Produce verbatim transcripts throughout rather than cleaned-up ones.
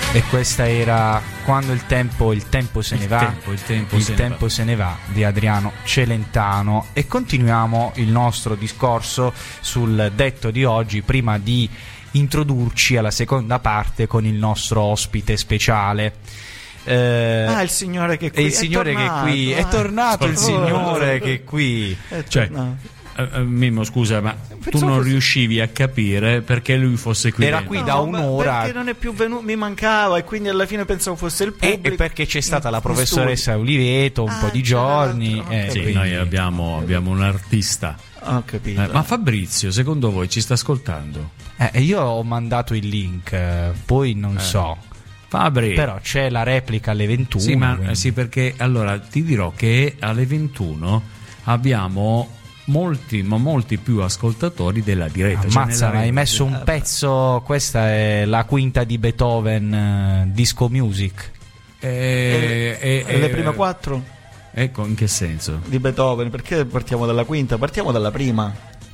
E questa era Quando il tempo, il tempo se il ne va, tempo, il tempo, il se, tempo ne se ne va di Adriano Celentano. E continuiamo il nostro discorso sul detto di oggi, prima di introdurci alla seconda parte con il nostro ospite speciale. Eh, ah, il signore che è qui, il signore è tornato, che è qui, ah, è tornato il oh, signore che è qui. È cioè, Uh, Mimmo, scusa, ma Pensavo tu non fosse... riuscivi a capire perché lui fosse qui era dentro. qui da no, un'ora perché non è più venuto, mi mancava, e quindi alla fine pensavo fosse il pubblico. E, e perché c'è stata la professoressa Oliveto un ah, po' di giorni eh, sì, quindi... noi abbiamo, abbiamo un artista. Ho capito. Eh, ma Fabrizio, secondo voi ci sta ascoltando? Eh, io ho mandato il link, poi non eh. so. Fabri. Però c'è la replica alle ventuno. Sì, ma, sì, perché allora ti dirò che alle ventuno abbiamo molti, ma molti più ascoltatori della diretta. Ammazza, ma hai messo un pezzo. Questa è la quinta di Beethoven, uh, Disco Music. E, e, e le prime quattro? Ecco, in che senso? Di Beethoven, perché partiamo dalla quinta? Partiamo dalla prima.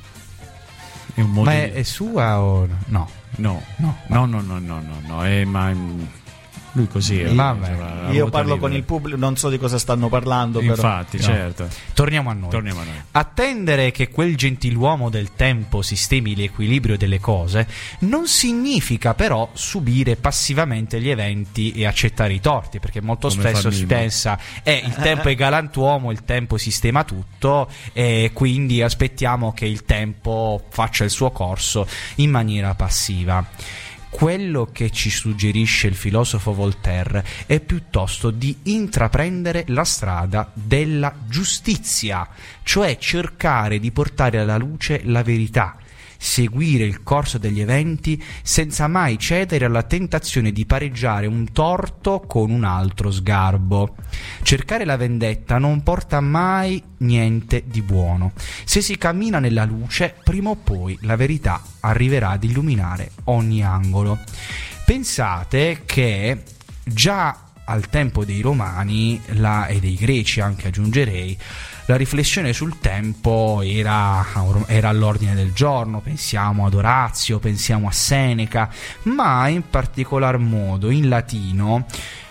È un modo ma è, di... è sua o no? No, no, no, no, no, no, no, no. È, ma lui così è, Vabbè, io parlo libera. Con il pubblico, non so di cosa stanno parlando. Infatti, però. certo. No. Torniamo a noi. Torniamo a noi. Attendere che quel gentiluomo del tempo sistemi l'equilibrio delle cose non significa però subire passivamente gli eventi e accettare i torti, perché molto Come spesso famiglia. si pensa eh, il tempo è galantuomo, il tempo sistema tutto e quindi aspettiamo che il tempo faccia il suo corso in maniera passiva. Quello che ci suggerisce il filosofo Voltaire è piuttosto di intraprendere la strada della giustizia, cioè cercare di portare alla luce la verità, seguire il corso degli eventi senza mai cedere alla tentazione di pareggiare un torto con un altro sgarbo. Cercare la vendetta non porta mai niente di buono. Se si cammina nella luce, prima o poi la verità arriverà ad illuminare ogni angolo. Pensate che già al tempo dei Romani la, e dei Greci, anche aggiungerei, la riflessione sul tempo era, era all'ordine del giorno. Pensiamo ad Orazio, pensiamo a Seneca, ma in particolar modo in latino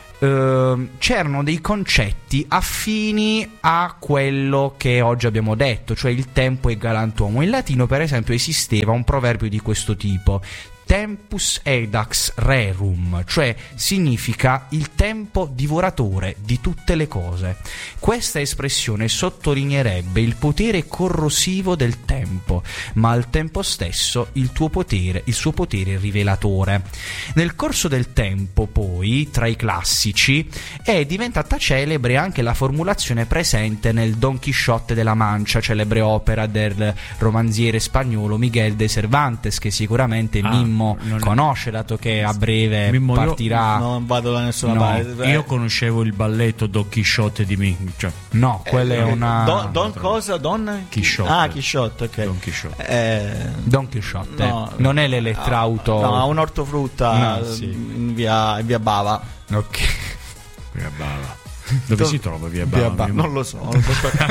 eh, c'erano dei concetti affini a quello che oggi abbiamo detto, cioè il tempo è galantuomo. In latino, per esempio, esisteva un proverbio di questo tipo: tempus edax rerum, cioè significa il tempo divoratore di tutte le cose. Questa espressione sottolineerebbe il potere corrosivo del tempo, ma al tempo stesso il tuo potere, il suo potere rivelatore. Nel corso del tempo, poi, tra i classici, è diventata celebre anche la formulazione presente nel Don Chisciotte de la Mancha, celebre opera del romanziere spagnolo Miguel de Cervantes, che sicuramente ah. Mimmo conosce, dato che a breve Mimmo, partirà. Io non vado da nessuna no, parte. Io conoscevo il balletto Don Chisciotte di me, cioè. No, quella eh, è una Don, don cosa? Don Chisciotte. Ah, Chisciotte, ok. Don Chisciotte. Eh, Don Chisciotte. No, non è l'elettrauto. No, ha un ortofrutta no, sì. in, via, in via Bava. Ok. Via Bava. Dove Do- si trova via Bava? Via Bava? Non lo so. Non,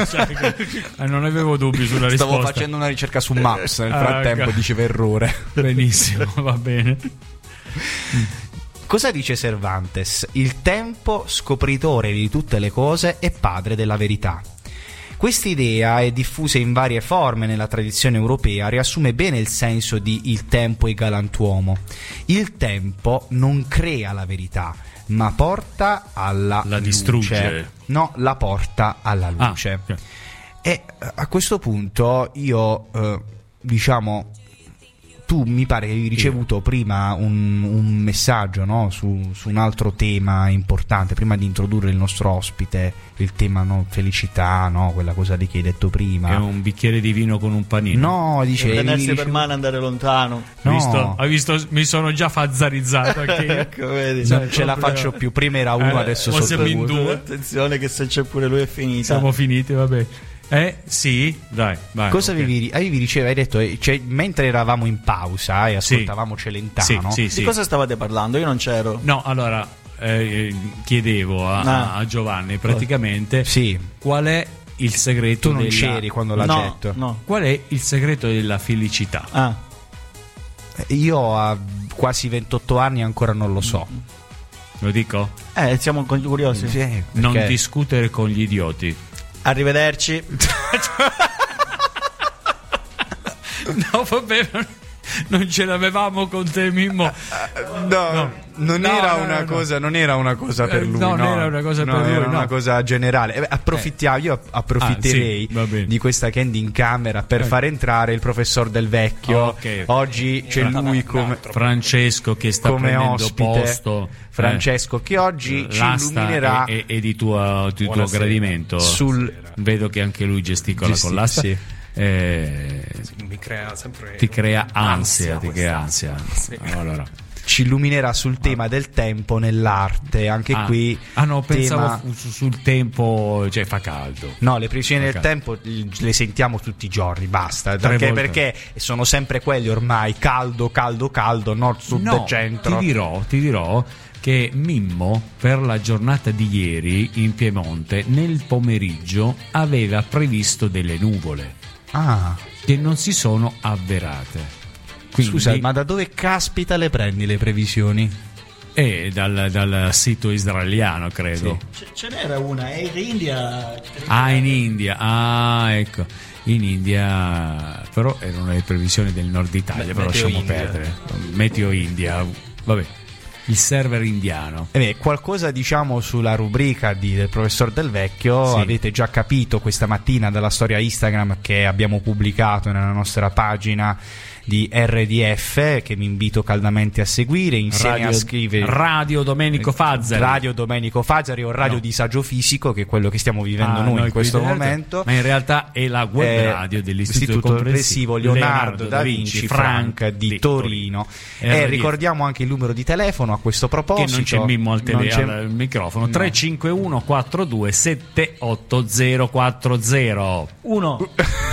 eh, non avevo dubbi sulla risposta. Stavo facendo una ricerca su Maps, nel frattempo ah, diceva errore. Benissimo, va bene. Cosa dice Cervantes? Il tempo, scopritore di tutte le cose, è padre della verità. Quest'idea è diffusa in varie forme nella tradizione europea, riassume bene il senso di il tempo è galantuomo. Il tempo non crea la verità, ma porta alla la luce. distrugge. No, la porta alla luce. Ah, okay. E a questo punto io, eh, diciamo, tu mi pare che hai ricevuto prima un, un messaggio, no? su, su un altro tema importante, prima di introdurre il nostro ospite, il tema, no? Felicità, no? Quella cosa lì che hai detto prima. È un bicchiere di vino con un panino. No, dice tenersi ricevuto... per mano, andare lontano. No. Visto? Hai visto? Mi sono già fazzarizzato anche io. Ecco, vedi, non ce la faccio più. Prima era uno, eh, adesso sono in due. Attenzione che se c'è pure lui è finita. Siamo finiti, vabbè. Eh sì, dai, vai. Cosa okay. avevi, avevi ricevuto? Hai detto, cioè, mentre eravamo in pausa e ascoltavamo sì. Celentano, sì, sì, di sì. cosa stavate parlando? Io non c'ero. No, allora eh, chiedevo a, ah. a Giovanni praticamente sì. qual è il segreto. Tu non della... c'eri quando l'ha no, detto. No. Qual è il segreto della felicità? Ah. Io a quasi ventotto anni ancora non lo so. Lo dico? Eh, siamo curiosi. Sì, Non perché- discutere con gli idioti. Arrivederci. No, vabbè, non, non ce l'avevamo con te, Mimmo. No, non No, era no, una no, cosa, non era una cosa per Eh, lui. no, No, non era una cosa No, per lui, era no. una cosa generale. Eh, approfittiamo, io approfitterei Ah, sì, va bene. di questa candy in camera per far entrare il professor Del Vecchio. Ok. Oggi c'è lui come, Francesco che sta come prendendo ospite. posto. Francesco che oggi Eh, ci l'asta illuminerà è, è- è di tuo, di tuo Buonasera. gradimento. sul Vedo che anche lui gesticola Gesti- con l'asta. sì. Eh, Mi crea sempre. ti crea ansia, Ansia, ti crea ansia. Allora. ci illuminerà sul tema del tempo nell'arte. Anche Ah, qui ah no, pensavo tema- fu- su- sul tempo, cioè fa caldo. No, le previsioni del Ok. tempo l- le sentiamo tutti i giorni, basta. Tre Perché, volte. perché sono sempre quelli ormai: caldo, caldo, caldo, nord, sud No, e centro. ti dirò, ti dirò che Mimmo per la giornata di ieri in Piemonte nel pomeriggio aveva previsto delle nuvole Ah, che non si sono avverate. Quindi, scusa, ma da dove caspita le prendi le previsioni? è dal, dal sito israeliano, credo. Ce, ce n'era una, Air India. Ah, in India. Ah, ecco. In India, però erano le previsioni del nord Italia, Me- però Meteo lasciamo India. perdere. Meteo India. Vabbè. Il server indiano. Eh beh, qualcosa diciamo sulla rubrica di- del professor Del Vecchio. Sì. Avete già capito questa mattina dalla storia Instagram che abbiamo pubblicato nella nostra pagina di R D F, che vi invito caldamente a seguire insieme Radio, a scrivere Radio Domenico Fazzari. Radio Domenico Fazzari o Radio No. Disagio Fisico, che è quello che stiamo vivendo Ah, noi noi in questo qui di Nerdo. momento. Ma in realtà è la web Eh, radio dell'Istituto Istituto Comprensivo Comprensivo Leonardo da Vinci Frank di Torino. E R D F. ricordiamo anche il numero di telefono a questo Che proposito. non c'è Mimmo al, tele- Non c'è- al microfono. No. tre cinque uno quattro due sette otto zero quattro zero. Uno.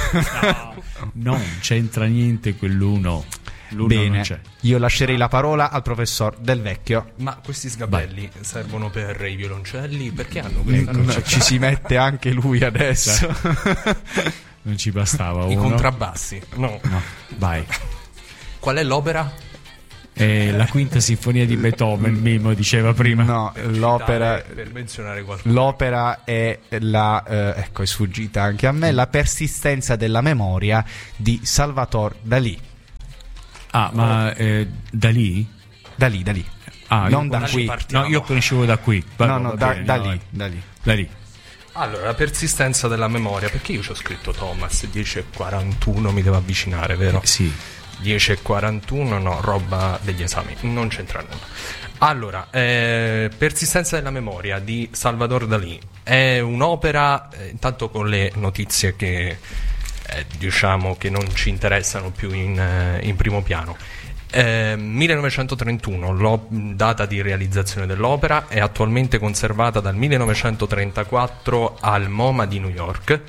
Non c'entra niente quell'uno. L'uno non Bene, c'è. io lascerei la parola al professor Del Vecchio. Ma questi sgabelli servono per i violoncelli? Perché hanno questa luce? Ci si mette anche lui adesso. Non ci bastava I uno. contrabbassi? No. No, vai. Qual è l'opera? Eh, la quinta sinfonia di Beethoven, Mimmo diceva prima. No, l'opera, Per menzionare qualcosa. l'opera è la eh, ecco, è sfuggita anche a me, La persistenza della memoria di Salvatore Dalì. Ah, ma eh, da lì? Da lì, da lì. Ah, Non io da conoscevo- qui. partiamo. No, io conoscevo da qui. Va- No, no, va da, bene, da no, lì, eh. da lì. Da lì. Allora, la persistenza della memoria. Perché io ci ho scritto Thomas dieci e quarantuno, mi devo avvicinare, vero? Sì. dieci e quarantuno, no, roba degli esami, non c'entra nulla. Allora, eh, persistenza della memoria di Salvador Dalì è un'opera, eh, intanto con le notizie che eh, diciamo che non ci interessano più in, eh, in primo piano. Eh, millenovecentotrentuno, l'o- data di realizzazione dell'opera, è attualmente conservata dal millenovecentotrentaquattro al MoMA di New York.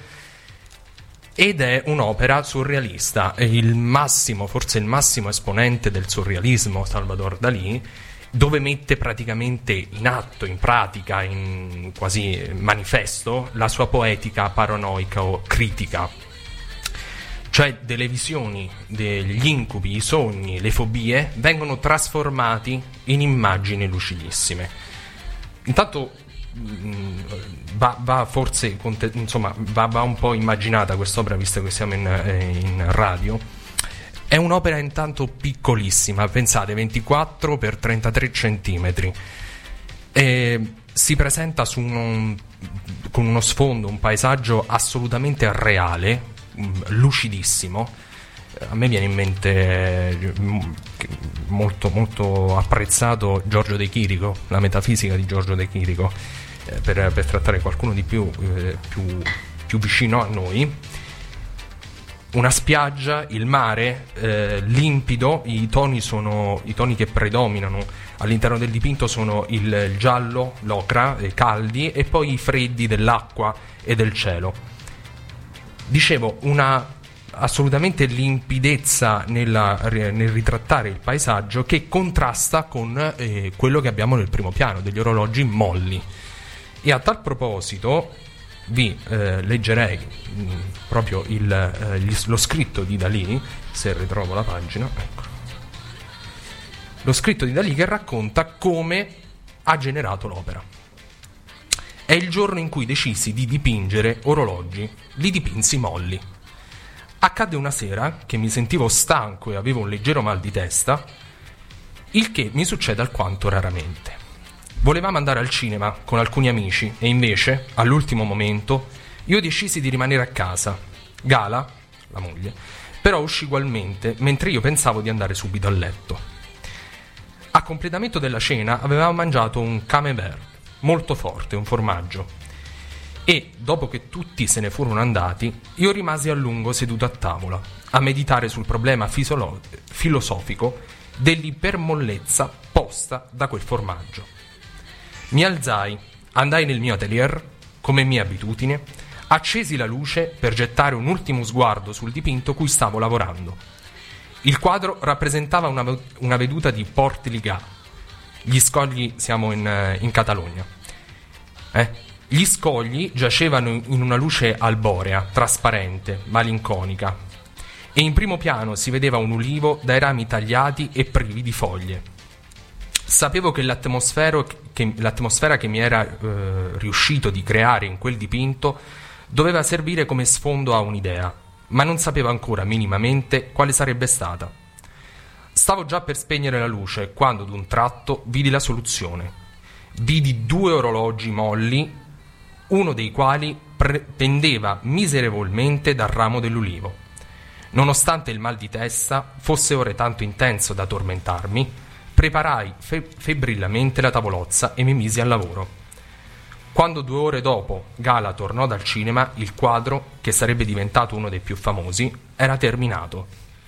Ed è un'opera surrealista, è il massimo, forse il massimo esponente del surrealismo, Salvador Dalì, dove mette praticamente in atto, in pratica, in quasi manifesto, la sua poetica paranoica o critica. Cioè delle visioni, degli incubi, i sogni, le fobie vengono trasformati in immagini lucidissime. Intanto Va, va forse conte- insomma va, va un po' immaginata quest'opera, visto che siamo in, eh, in radio. È un'opera intanto piccolissima, pensate, ventiquattro per trentatré centimetri, e si presenta su un, con uno sfondo, un paesaggio assolutamente reale, mh, lucidissimo. A me viene in mente eh, m- molto, molto apprezzato Giorgio De Chirico, la metafisica di Giorgio De Chirico, eh, per, per trattare qualcuno di più, eh, più, più vicino a noi. Una spiaggia, il mare, eh, limpido, i toni sono i toni che predominano all'interno del dipinto sono il, il giallo, l'ocra, eh, caldi, e poi i freddi dell'acqua e del cielo. Dicevo, una assolutamente limpidezza nella, nel ritrattare il paesaggio, che contrasta con eh, quello che abbiamo nel primo piano, degli orologi molli. E a tal proposito vi eh, leggerei mh, proprio il, eh, gli, lo scritto di Dalì, se ritrovo la pagina, ecco. Lo scritto di Dalì che racconta come ha generato l'opera. È il giorno in cui decisi di dipingere orologi, li dipinsi molli. Accadde una sera che mi sentivo stanco e avevo un leggero mal di testa, il che mi succede alquanto raramente. Volevamo andare al cinema con alcuni amici e invece, all'ultimo momento, io decisi di rimanere a casa. Gala, la moglie, però uscì ugualmente mentre io pensavo di andare subito a letto. A completamento della cena avevamo mangiato un camembert molto forte, un formaggio, e dopo che tutti se ne furono andati, io rimasi a lungo seduto a tavola a meditare sul problema fisolo- filosofico dell'ipermollezza posta da quel formaggio. Mi alzai, andai nel mio atelier, come mia abitudine, accesi la luce per gettare un ultimo sguardo sul dipinto cui stavo lavorando. Il quadro rappresentava una, una veduta di Port Ligat. Gli scogli, siamo in, in Catalogna. Eh? Gli scogli giacevano in una luce alborea, trasparente, malinconica, e in primo piano si vedeva un ulivo dai rami tagliati e privi di foglie. Sapevo che l'atmosfera che, l'atmosfera che mi era eh, riuscito di creare in quel dipinto doveva servire come sfondo a un'idea, ma non sapevo ancora minimamente quale sarebbe stata. Stavo già per spegnere la luce quando d'un tratto vidi la soluzione. Vidi due orologi molli, uno dei quali pre- pendeva miserevolmente dal ramo dell'ulivo. Nonostante il mal di testa fosse ora tanto intenso da tormentarmi, preparai fe- febbrillamente la tavolozza e mi misi al lavoro. Quando due ore dopo Gala tornò dal cinema, il quadro, che sarebbe diventato uno dei più famosi, era terminato.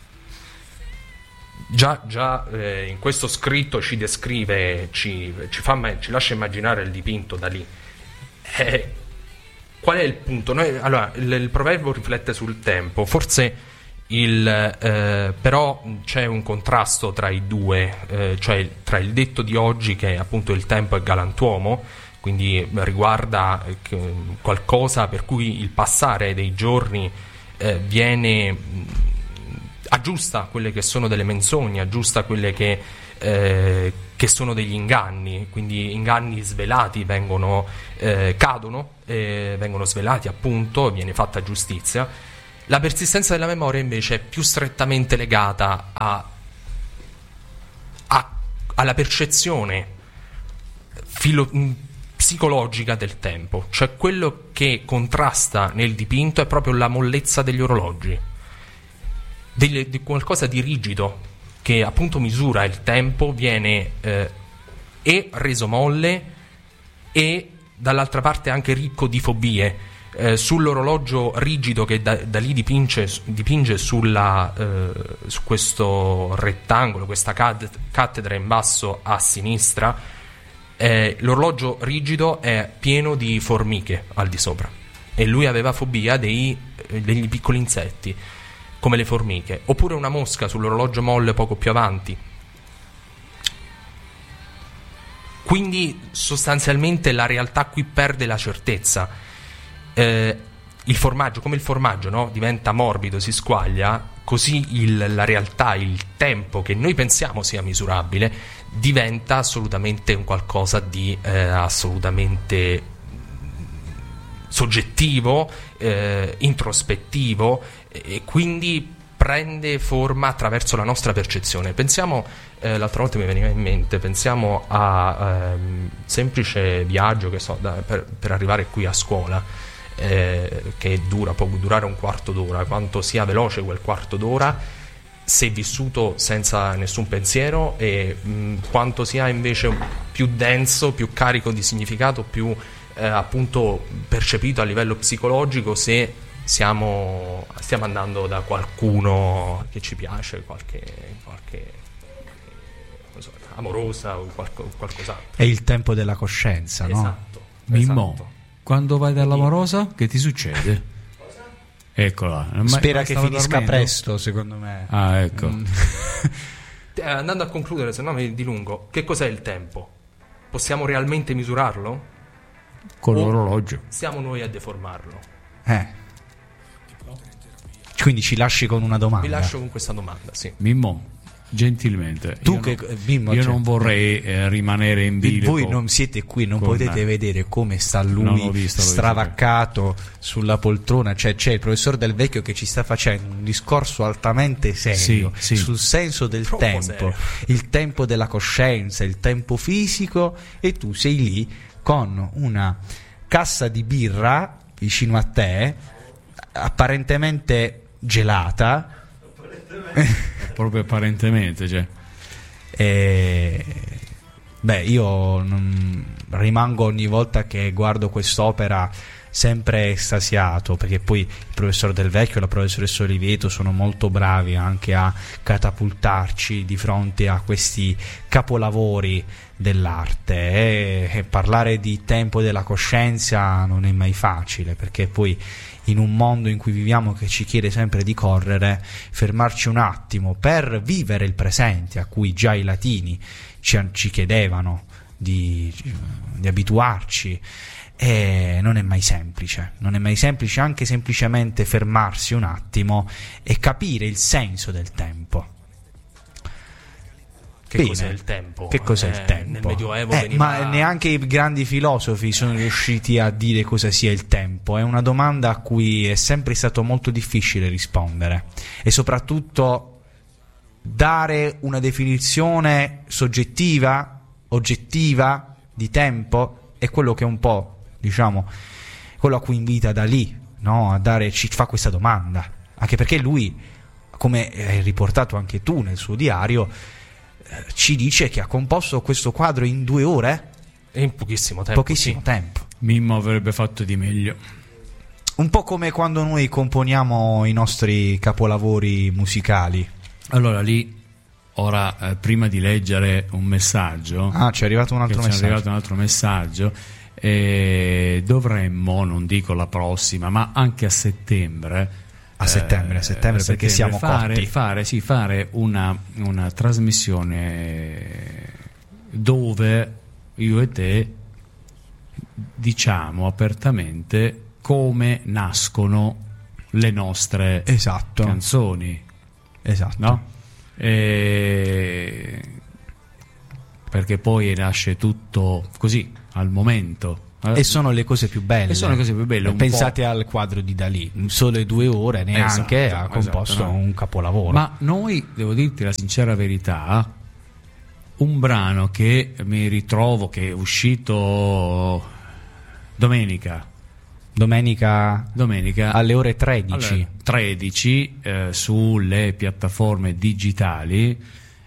Già, già eh, in questo scritto ci descrive, ci, ci, fa, ci lascia immaginare il dipinto da lì. Eh, qual è il punto? Noi, allora, il, il proverbio riflette sul tempo, forse il, eh, però c'è un contrasto tra i due, eh, cioè tra il detto di oggi, che appunto il tempo è galantuomo, quindi riguarda eh, qualcosa per cui il passare dei giorni eh, viene mh, aggiusta quelle che sono delle menzogne, aggiusta quelle che, eh, che sono degli inganni, quindi inganni svelati vengono eh, cadono, eh, vengono svelati appunto, viene fatta giustizia. La persistenza della memoria invece è più strettamente legata a, a, alla percezione filo, psicologica del tempo, cioè quello che contrasta nel dipinto è proprio la mollezza degli orologi, di, di qualcosa di rigido che appunto misura il tempo, viene eh, e reso molle e dall'altra parte anche ricco di fobie. Eh, sull'orologio rigido che da, da lì dipinge, dipinge sulla, eh, su questo rettangolo, questa cattedra in basso a sinistra, eh, l'orologio rigido è pieno di formiche al di sopra e lui aveva fobia dei, degli piccoli insetti come le formiche. Oppure una mosca sull'orologio molle poco più avanti. Quindi sostanzialmente la realtà qui perde la certezza. Eh, il formaggio, come il formaggio, no? Diventa morbido, si squaglia, così il, la realtà, il tempo che noi pensiamo sia misurabile diventa assolutamente un qualcosa di eh, assolutamente soggettivo, eh, introspettivo, e quindi prende forma attraverso la nostra percezione. Pensiamo, eh, l'altra volta mi veniva in mente, pensiamo a ehm, semplice viaggio che so da, per, per arrivare qui a scuola. Eh, che dura, può durare un quarto d'ora, quanto sia veloce quel quarto d'ora se vissuto senza nessun pensiero e mh, quanto sia invece più denso, più carico di significato, più eh, appunto percepito a livello psicologico se siamo, stiamo andando da qualcuno che ci piace, qualche, qualche non so, amorosa o qualco, qualcos'altro. È il tempo della coscienza, no? Esatto, Mimmo, esatto. Quando vai dall'amorosa, che ti succede? Eccola. Non Spera mai, che mai finisca dormendo? presto, secondo me. Ah, ecco. Mm. Eh, andando a concludere, se no mi dilungo, che cos'è il tempo? Possiamo realmente misurarlo? Con O l'orologio. siamo noi a deformarlo? Eh. Quindi ci lasci con una domanda. Vi lascio con questa domanda, sì. Mimmo, gentilmente. Tu io che, non, Mimmo, io cioè, non vorrei eh, rimanere in bilico. voi non siete qui, non con- potete vedere come sta Non lui l'ho visto, l'ho stravaccato sulla poltrona. Cioè, c'è il professor Del Vecchio che ci sta facendo un discorso altamente serio Sì, sì. sul senso del Troppo tempo, serio. il tempo della coscienza, il tempo fisico, e tu sei lì con una cassa di birra vicino a te, apparentemente gelata. Proprio apparentemente, cioè. E beh, io non- rimango ogni volta che guardo quest'opera sempre estasiato, perché poi il professor Del Vecchio e la professoressa Oliveto sono molto bravi anche a catapultarci di fronte a questi capolavori dell'arte, e, e parlare di tempo della coscienza non è mai facile, perché poi in un mondo in cui viviamo che ci chiede sempre di correre, fermarci un attimo per vivere il presente, a cui già i latini ci, ci chiedevano di, di abituarci, e non è mai semplice, non è mai semplice anche semplicemente fermarsi un attimo e capire il senso del tempo. Che Bene. cos'è il tempo? Che cos'è il Eh, tempo? Nel Medioevo Eh, veniva... Ma neanche i grandi filosofi sono riusciti a dire cosa sia il tempo. È una domanda a cui è sempre stato molto difficile rispondere, e soprattutto dare una definizione soggettiva, oggettiva di tempo è quello che un po', diciamo, quello a cui invita Dalì, no? A dare, ci fa questa domanda, anche perché lui, come hai riportato anche tu nel suo diario, ci dice che ha composto questo quadro in due ore, in pochissimo tempo. pochissimo sì. tempo, Mimmo avrebbe fatto di meglio. un po' come quando noi componiamo i nostri capolavori musicali. Allora lì, ora, eh, prima di leggere un messaggio, Ah, ci è arrivato un altro che ci è messaggio. arrivato un altro messaggio, eh, dovremmo, non dico la prossima, ma anche a settembre, A settembre, a settembre, a perché siamo fare, cotti. fare, sì, fare una, una trasmissione dove io e te diciamo apertamente come nascono le nostre Esatto, canzoni, esatto. no? E... perché poi nasce tutto così al momento. E sono le cose più belle. E sono le cose più belle, un Pensate al quadro di Dalì, in sole due ore neanche Esatto, ha composto esatto, no? un capolavoro. Ma noi, devo dirti la sincera verità, un brano che mi ritrovo, che è uscito domenica, domenica, domenica alle ore tredici. alle tredici eh, sulle piattaforme digitali,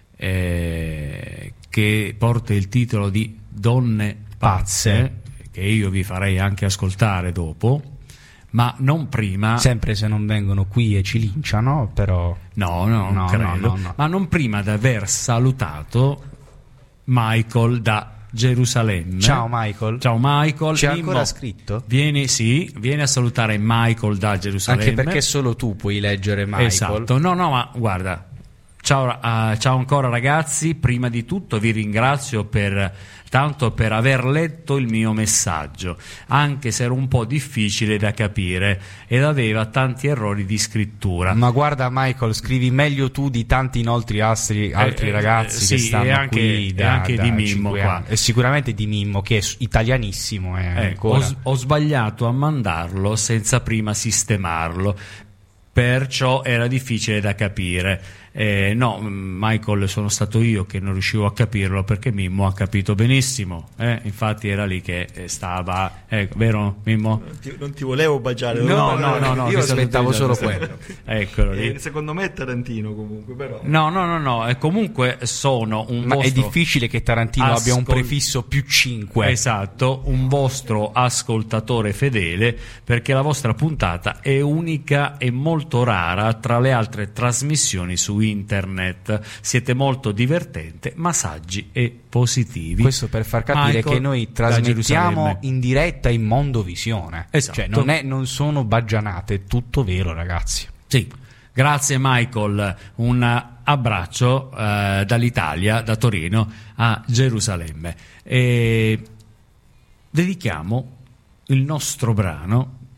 eh, che porta il titolo di Donne Pazze, che io vi farei anche ascoltare dopo, ma non prima. Sempre se non vengono qui e ci linciano, però No, no, No, non credo. no, no, no. Ma non prima di aver salutato Michael da Gerusalemme. ciao Michael. Ciao Michael. C'è Mimmo, ancora scritto? Vieni, sì, vieni a salutare Michael da Gerusalemme. Anche perché solo tu puoi leggere Michael. Esatto. No, no, ma guarda. Ciao, uh, ciao ancora ragazzi, prima di tutto vi ringrazio per tanto per aver letto il mio messaggio, anche se era un po' difficile da capire ed aveva tanti errori di scrittura. Ma guarda Michael, scrivi meglio tu di tanti altri altri, altri Eh, ragazzi eh, che sì, stanno e anche- qui e da, anche da di Mimmo cinque qua. anni. E sicuramente di Mimmo, che è s- italianissimo, eh, Eh, ancora. ho, s- ho sbagliato a mandarlo senza prima sistemarlo, perciò era difficile da capire. Eh, no, Michael, sono stato io che non riuscivo a capirlo, perché Mimmo ha capito benissimo. Eh? Infatti era lì che eh, stava, eh, vero Mimmo? Non ti, non ti volevo baciare. No, no, no, no, io che stato aspettavo utilizzato solo questo. quello. Eccolo lì. Eh, secondo me è Tarantino comunque, però. No, no, no, no, e comunque sono un Ma vostro... è difficile che Tarantino abbia un Ascol- prefisso più cinque. Esatto, un vostro ascoltatore fedele, perché la vostra puntata è unica e molto rara tra le altre trasmissioni su internet. Siete molto divertente, ma saggi e positivi. Questo per far capire Michael che noi da trasmettiamo Gerusalemme. in diretta in Mondovisione. Esatto. Cioè non, è, non sono baggianate, è tutto vero, ragazzi. Sì, grazie Michael, un abbraccio eh, dall'Italia, da Torino a Gerusalemme. E dedichiamo il nostro brano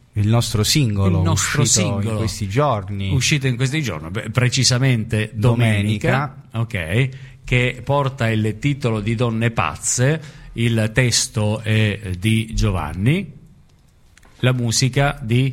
il nostro singolo, il nostro uscito singolo in questi giorni, uscito in questi giorni, beh, precisamente domenica, domenica, ok, che porta il titolo di Donne Pazze, il testo è di Giovanni, la musica di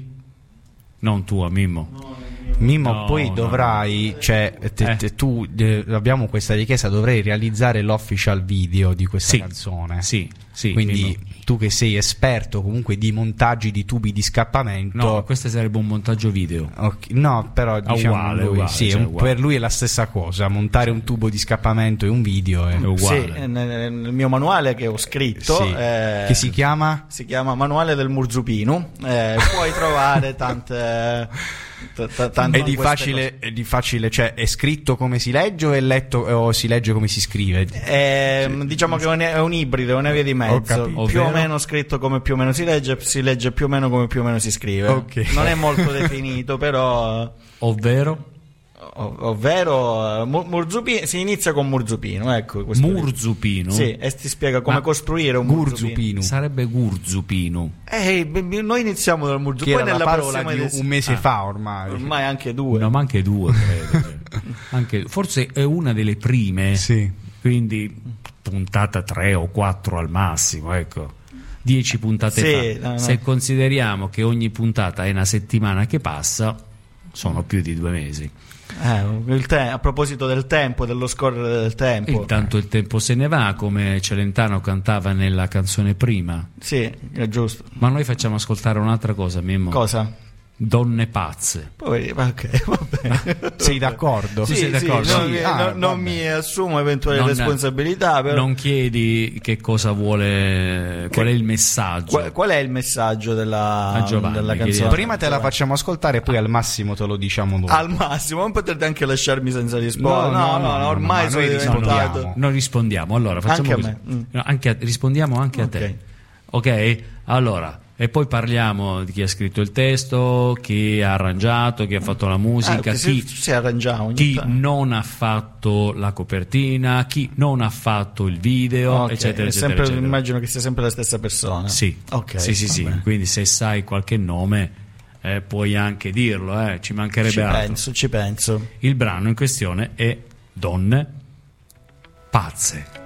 non tua, Mimmo. Mimmo, No, poi no, dovrai, no. cioè, te, Eh. te, tu eh, abbiamo questa richiesta, dovrei realizzare l'official video di questa Sì, canzone. sì, sì, Quindi Mimmo. tu che sei esperto comunque di montaggi di tubi di scappamento. No, questo sarebbe un montaggio video. Ok, no, però diciamo uguale, lui, uguale, sì, cioè, un- uguale. per lui è la stessa cosa, montare un tubo di scappamento e un video è È uguale. Sì, nel, nel mio manuale che ho scritto, Sì. eh, che si chiama si chiama Manuale del Murzupino, eh, puoi trovare tante, t- t- tante è di queste facile, è di facile, cioè è scritto come si legge o è letto o si legge come si scrive? cose. Eh, diciamo che è un, è un ibrido, è una via di mezzo, capito. più Ovvero? o meno scritto come più o meno si legge, si legge più o meno come più o meno si scrive. Ok. Non è molto definito, però Ovvero ov- ovvero eh, Mur- Murzupino, si inizia con Murzupino, ecco, questo lì. Murzupino. Sì, e ti spiega come Ma costruire un Murzupino. Gurzupino, Sarebbe Gurzupino. Eh, b- b- noi iniziamo dal che Murzupino, era poi la nella parola prossima di edizio- un mese Ah. fa ormai. ormai anche due. No, ma anche due, credo. cioè. Anche- forse è una delle prime, Sì. quindi puntata tre o quattro al massimo, ecco. Dieci puntate Sì, fa. no, no. Se consideriamo che ogni puntata è una settimana che passa, sono più di due mesi. Eh, il te- a proposito del tempo, dello scorrere del tempo. Intanto il tempo se ne va, come Celentano cantava nella canzone prima. Sì, è giusto. Ma noi facciamo ascoltare un'altra cosa, Mimmo. Cosa? Donne pazze. Poi, ok, va bene. Sei d'accordo? Tu Sì, sei d'accordo? sì, non, Sì. mi, Ah, non- non vabbè. mi assumo eventuali Non- responsabilità, però. Non chiedi che cosa vuole, qual è il messaggio. Qual, qual è il messaggio della, A Giovanni, della chiediamo. canzone? Prima te la facciamo ascoltare e poi al massimo te lo diciamo dopo. Al massimo, non potete anche lasciarmi senza rispondere. No, No, no, no, no, no, ormai ma sono noi diventato. rispondiamo. Noi rispondiamo, allora facciamo Anche a così. me, mm. No, anche a- rispondiamo anche a Ok. te. Ok? Allora, e poi parliamo di chi ha scritto il testo, chi ha arrangiato, chi ha fatto la Ah, musica, che si, chi, si arrangiamo ogni chi tanto. non ha fatto la copertina, chi non ha fatto il video, Ok, eccetera, è eccetera, sempre- eccetera. immagino che sia sempre la stessa persona. Sì, Ok, sì, sì, va sì. bene. Quindi se sai qualche nome eh, puoi anche dirlo, eh, ci mancherebbe Ci altro. penso, ci penso. Il brano in questione è Donne Pazze.